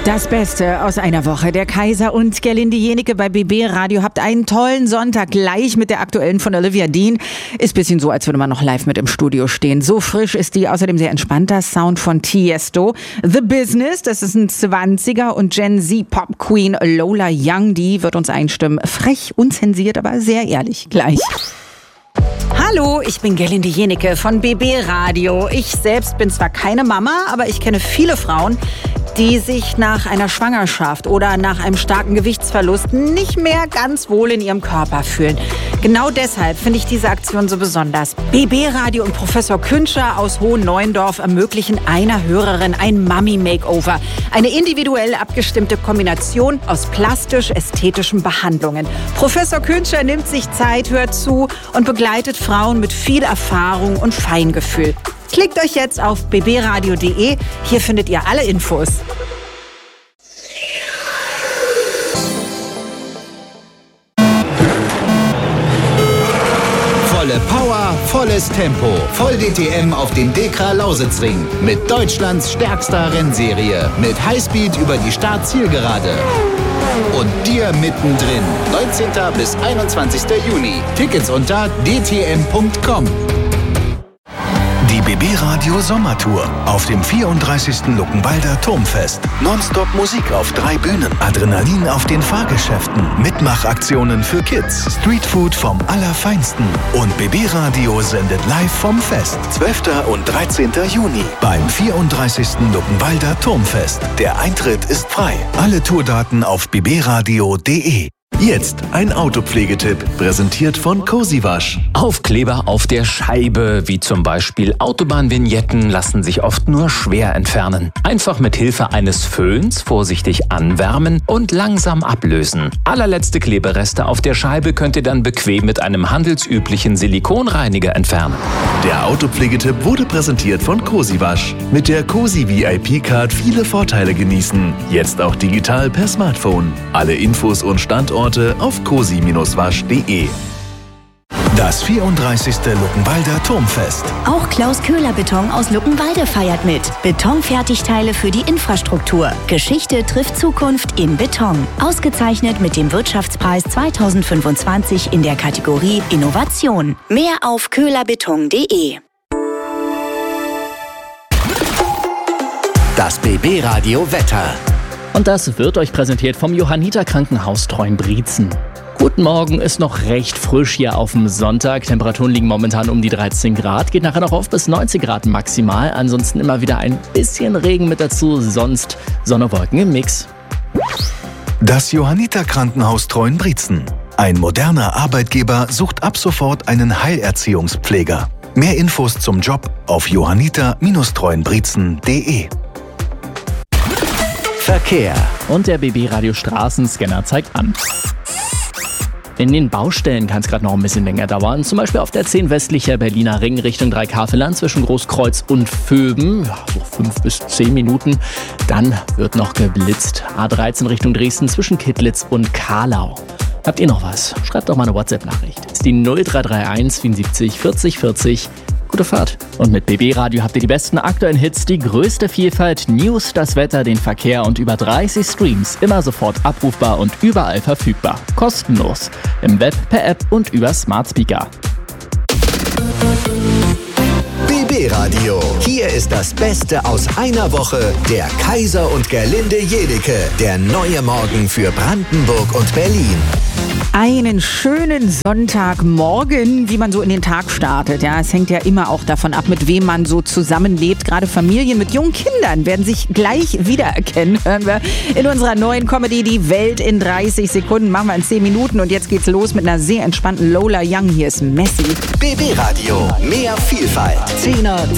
Das Beste aus einer Woche. Der Kaiser und Gerlinde Jenike bei BB Radio. Habt einen tollen Sonntag gleich mit der aktuellen von Olivia Dean. Ist ein bisschen so, als würde man noch live mit im Studio stehen. So frisch ist die, außerdem sehr entspannter Sound von Tiesto. The Business, das ist ein 20er und Gen Z Pop Queen Lola Young, die wird uns einstimmen. Frech, unzensiert, aber sehr ehrlich. Gleich. Hallo, ich bin Gerlinde Jenike von BB Radio. Ich selbst bin zwar keine Mama, aber ich kenne viele Frauen, die sich nach einer Schwangerschaft oder nach einem starken Gewichtsverlust nicht mehr ganz wohl in ihrem Körper fühlen. Genau deshalb finde ich diese Aktion so besonders. BB Radio und Professor Künscher aus Hohenneuendorf ermöglichen einer Hörerin ein Mummy-Makeover. Eine individuell abgestimmte Kombination aus plastisch-ästhetischen Behandlungen. Professor Künscher nimmt sich Zeit, hört zu und begleitet Frauen mit viel Erfahrung und Feingefühl. Klickt euch jetzt auf bbradio.de. Hier findet ihr alle Infos. Volle Power, volles Tempo. Voll DTM auf dem Dekra Lausitzring. Mit Deutschlands stärkster Rennserie. Mit Highspeed über die Start-Zielgerade. Und dir mittendrin. 19. bis 21. Juni. Tickets unter dtm.com. Die BB Radio Sommertour auf dem 34. Luckenwalder Turmfest. Nonstop Musik auf 3 Bühnen, Adrenalin auf den Fahrgeschäften, Mitmachaktionen für Kids, Streetfood vom Allerfeinsten und BB Radio sendet live vom Fest. 12. und 13. Juni beim 34. Luckenwalder Turmfest. Der Eintritt ist frei. Alle Tourdaten auf bbradio.de. Jetzt ein Autopflegetipp, präsentiert von Cozy Wasch. Aufkleber auf der Scheibe, wie zum Beispiel Autobahnvignetten, lassen sich oft nur schwer entfernen. Einfach mit Hilfe eines Föhns vorsichtig anwärmen und langsam ablösen. Allerletzte Klebereste auf der Scheibe könnt ihr dann bequem mit einem handelsüblichen Silikonreiniger entfernen. Der Autopflegetipp wurde präsentiert von Cozy Wasch. Mit der Cozy VIP-Card viele Vorteile genießen. Jetzt auch digital per Smartphone. Alle Infos und Standorte auf cozy-wasch.de. Das 34. Luckenwalder Turmfest. Auch Klaus Köhler Beton aus Luckenwalde feiert mit. Betonfertigteile für die Infrastruktur. Geschichte trifft Zukunft in Beton. Ausgezeichnet mit dem Wirtschaftspreis 2025 in der Kategorie Innovation. Mehr auf köhlerbeton.de. Das BB Radio Wetter. Und das wird euch präsentiert vom Johanniter Krankenhaus Treuenbrietzen. Guten Morgen, ist noch recht frisch hier auf dem Sonntag. Temperaturen liegen momentan um die 13 Grad. Geht nachher noch auf bis 19 Grad maximal. Ansonsten immer wieder ein bisschen Regen mit dazu. Sonst Sonne, Wolken im Mix. Das Johanniter Krankenhaus Treuenbrietzen. Ein moderner Arbeitgeber sucht ab sofort einen Heilerziehungspfleger. Mehr Infos zum Job auf johanniter-treuenbrietzen.de. Verkehr. Und der BB Radio Straßenscanner zeigt an. In den Baustellen kann es gerade noch ein bisschen länger dauern. Zum Beispiel auf der 10 westlicher Berliner Ring Richtung Dreikafelland zwischen Großkreuz und Vöben. Ja, so 5 bis 10 Minuten. Dann wird noch geblitzt. A13 Richtung Dresden zwischen Kittlitz und Kahlau. Habt ihr noch was? Schreibt doch mal eine WhatsApp-Nachricht. Das ist die 0331 74 40 40. Gute Fahrt. Und mit BB Radio habt ihr die besten aktuellen Hits, die größte Vielfalt, News, das Wetter, den Verkehr und über 30 Streams. Immer sofort abrufbar und überall verfügbar. Kostenlos. Im Web, per App und über Smart Speaker. BB Radio. Hier ist das Beste aus einer Woche. Der Kaiser und Gerlinde Jenike. Der neue Morgen für Brandenburg und Berlin. Einen schönen Sonntagmorgen, wie man so in den Tag startet. Ja, es hängt ja immer auch davon ab, mit wem man so zusammenlebt. Gerade Familien mit jungen Kindern werden sich gleich wiedererkennen. Hören wir in unserer neuen Comedy Die Welt in 30 Sekunden. Machen wir in 10 Minuten und jetzt geht's los mit einer sehr entspannten Lola Young. Hier ist Messi. BB Radio. Mehr Vielfalt. 10er,